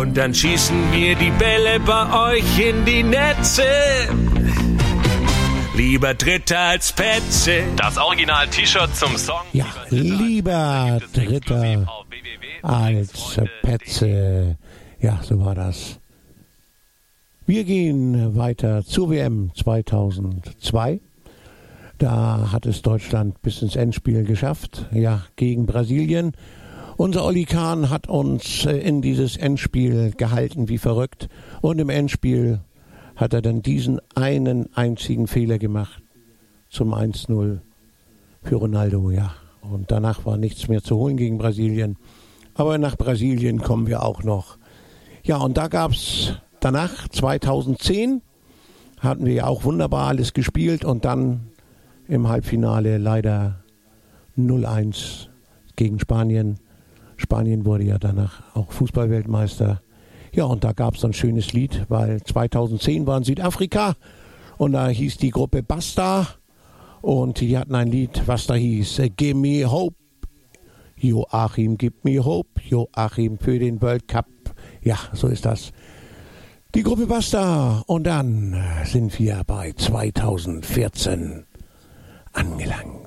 Und dann schießen wir die Bälle bei euch in die Netze. Lieber Dritter als Petze. Das Original-T-Shirt zum Song. Ja, lieber Dritter als Petze. Ja, so war das. Wir gehen weiter zur WM 2002. Da hat es Deutschland bis ins Endspiel geschafft, ja, gegen Brasilien. Unser Olli Kahn hat uns in dieses Endspiel gehalten wie verrückt. Und im Endspiel hat er dann diesen einen einzigen Fehler gemacht zum 1-0 für Ronaldo, ja. Und danach war nichts mehr zu holen gegen Brasilien. Aber nach Brasilien kommen wir auch noch. Ja, und da gab es danach, 2010, hatten wir ja auch wunderbar alles gespielt und dann im Halbfinale leider 0-1 gegen Spanien. Spanien wurde ja danach auch Fußballweltmeister. Ja, und da gab es ein schönes Lied, weil 2010 war in Südafrika und da hieß die Gruppe Basta und die hatten ein Lied, was da hieß, Give me hope, Joachim, gib me hope, Joachim für den World Cup. Ja, so ist das. Die Gruppe Basta und dann sind wir bei 2014 angelangt.